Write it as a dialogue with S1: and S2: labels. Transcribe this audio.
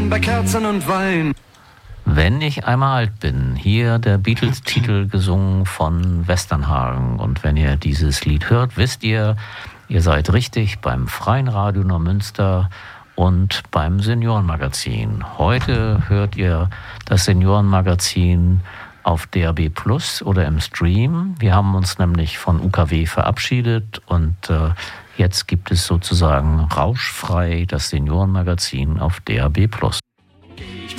S1: bei Kerzen und Wein.
S2: Wenn ich einmal alt bin, hier der Beatles-Titel gesungen von Westernhagen. Und wenn ihr dieses Lied hört, wisst ihr, ihr seid richtig beim Freien Radio Neumünster und beim Seniorenmagazin. Heute hört ihr das Seniorenmagazin auf DAB Plus oder im Stream. Wir haben uns nämlich von UKW verabschiedet und jetzt gibt es sozusagen rauschfrei das Seniorenmagazin auf DAB Plus.